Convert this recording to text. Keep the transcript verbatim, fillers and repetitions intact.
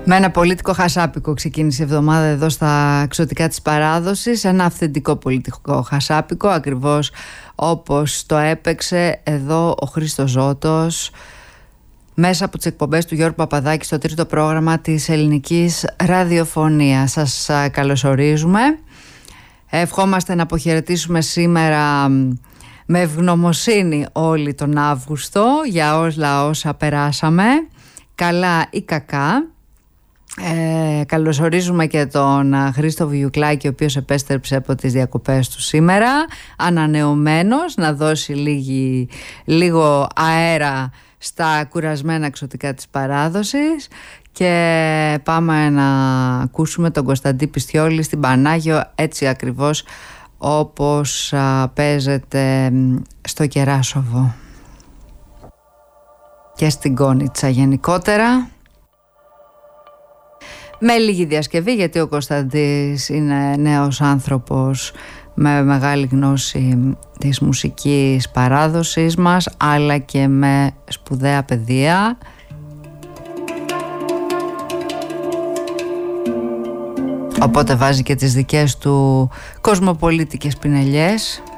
Με ένα πολίτικο χασάπικο ξεκίνησε η εβδομάδα εδώ στα Ξωτικά της Παράδοσης. Ένα αυθεντικό πολιτικό χασάπικο, ακριβώς όπως το έπαιξε εδώ ο Χρήστος Ζώτος μέσα από τις εκπομπές του Γιώργου Παπαδάκη στο τρίτο πρόγραμμα της ελληνικής ραδιοφωνίας. Σας καλωσορίζουμε. Ευχόμαστε να αποχαιρετήσουμε σήμερα με ευγνωμοσύνη όλοι τον Αύγουστο για όλα όσα περάσαμε, καλά ή κακά. Ε, καλωσορίζουμε και τον Χρήστο Βιουκλάκη, ο οποίος επέστρεψε από τις διακοπές του σήμερα ανανεωμένος, να δώσει λίγη, λίγο αέρα στα κουρασμένα Ξωτικά της Παράδοσης. Και πάμε να ακούσουμε τον Κωνσταντή Πιστιόλη στην Πανάγιο, έτσι ακριβώς όπως α, παίζεται στο Κεράσοβο και στην Κόνιτσα γενικότερα, με λίγη διασκευή, γιατί ο Κωνσταντής είναι νέος άνθρωπος με μεγάλη γνώση της μουσικής παράδοσης μας, αλλά και με σπουδαία παιδεία. Οπότε βάζει και τις δικές του κοσμοπολίτικες πινελιές.